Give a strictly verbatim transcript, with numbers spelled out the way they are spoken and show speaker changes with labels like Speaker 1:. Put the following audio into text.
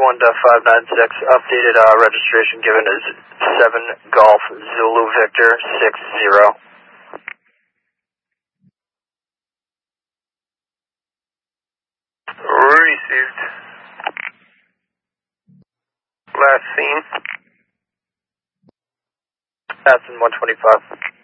Speaker 1: one five nine six. Updated uh, registration given is seven Golf Zulu Victor six zero.
Speaker 2: Received. Last seen.
Speaker 1: Aston one twenty-five.